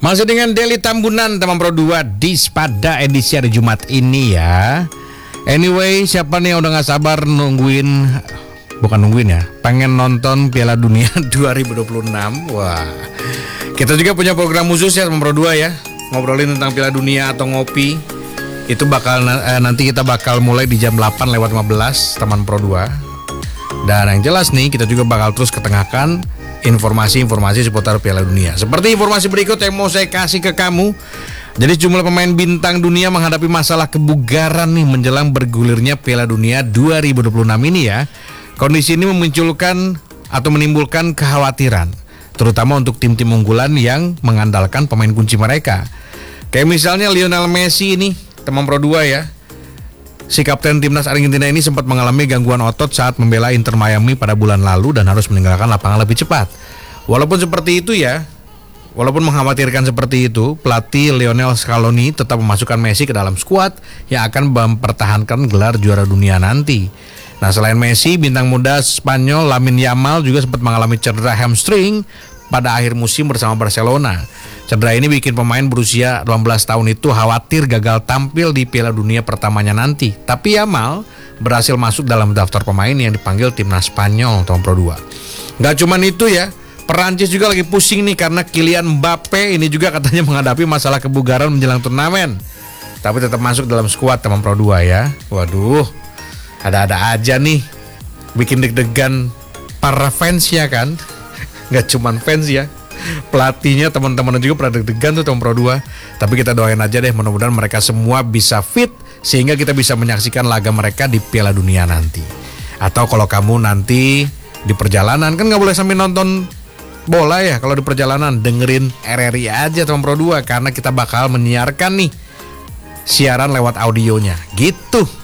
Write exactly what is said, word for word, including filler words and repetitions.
Masih dengan Daily Tambunan teman Pro dua di pada edisi hari Jumat ini ya. Anyway, siapa nih yang udah gak sabar nungguin, bukan nungguin ya, pengen nonton Piala Dunia dua ribu dua puluh enam. Wah, kita juga punya program khusus ya teman Pro dua ya, ngobrolin tentang Piala Dunia atau ngopi. Itu bakal eh, nanti kita bakal mulai di jam delapan lewat lima belas teman Pro dua. Dan yang jelas nih, kita juga bakal terus ketengahkan informasi-informasi seputar Piala Dunia. Seperti informasi berikut yang mau saya kasih ke kamu. Jadi jumlah pemain bintang dunia menghadapi masalah kebugaran nih menjelang bergulirnya Piala Dunia dua ribu dua puluh enam ini ya. Kondisi ini memunculkan atau menimbulkan kekhawatiran, terutama untuk tim-tim unggulan yang mengandalkan pemain kunci mereka. Kayak misalnya Lionel Messi ini, teman Pro dua ya. Si kapten timnas Argentina ini sempat mengalami gangguan otot saat membela Inter Miami pada bulan lalu dan harus meninggalkan lapangan lebih cepat. Walaupun seperti itu ya, walaupun mengkhawatirkan seperti itu, pelatih Lionel Scaloni tetap memasukkan Messi ke dalam skuad yang akan mempertahankan gelar juara dunia nanti. Nah, selain Messi, bintang muda Spanyol Lamine Yamal juga sempat mengalami cedera hamstring pada akhir musim bersama Barcelona. Cedera ini bikin pemain berusia delapan belas tahun itu khawatir gagal tampil di Piala Dunia pertamanya nanti. Tapi Yamal berhasil masuk dalam daftar pemain yang dipanggil timnas Spanyol tahun Pro dua. Gak cuman itu ya, Perancis juga lagi pusing nih karena Kylian Mbappe ini juga katanya menghadapi masalah kebugaran menjelang turnamen. Tapi tetap masuk dalam skuad teman Pro dua ya. Waduh, ada-ada aja nih, bikin deg-degan para fans ya kan. Gak cuman fans ya, pelatihnya, teman-teman juga pernah deg-degan tuh teman Pro dua. Tapi kita doain aja deh, mudah-mudahan mereka semua bisa fit sehingga kita bisa menyaksikan laga mereka di Piala Dunia nanti. Atau kalau kamu nanti di perjalanan, kan gak boleh sambil nonton bola ya. Kalau di perjalanan dengerin R R I aja teman Pro dua, karena kita bakal menyiarkan nih siaran lewat audionya gitu.